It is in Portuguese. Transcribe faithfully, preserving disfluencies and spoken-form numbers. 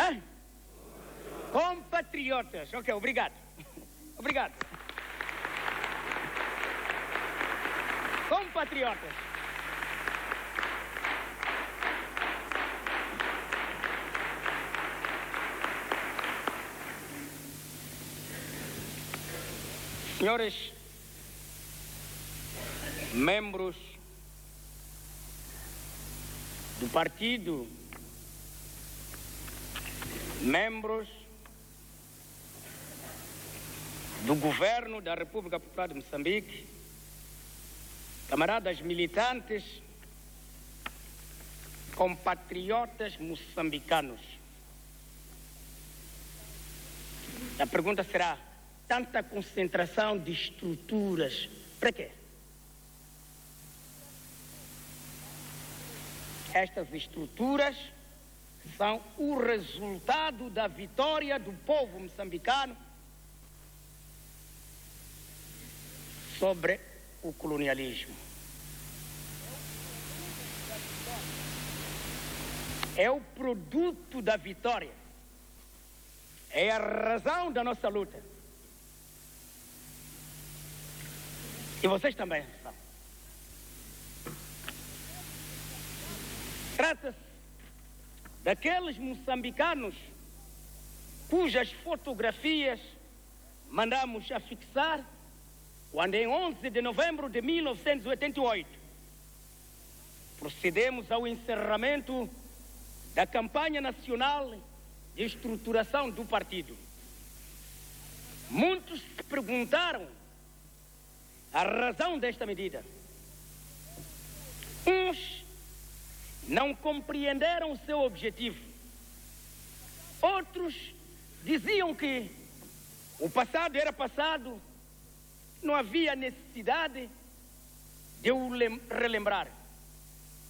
Hã? Compatriotas. Ok, obrigado. Obrigado. Compatriotas. Senhores membros do partido, membros do governo da República Popular de Moçambique, camaradas militantes, compatriotas moçambicanos. A pergunta será: tanta concentração de estruturas, para quê? Estas estruturas são o resultado da vitória do povo moçambicano sobre o colonialismo. É o produto da vitória. É a razão da nossa luta. E vocês também sabem. Trata-se daqueles moçambicanos cujas fotografias mandamos afixar quando, em onze de novembro de mil novecentos e oitenta e oito, procedemos ao encerramento da campanha nacional de estruturação do partido. Muitos se perguntaram a razão desta medida. Uns não compreenderam o seu objetivo. Outros diziam que o passado era passado, não havia necessidade de o relembrar.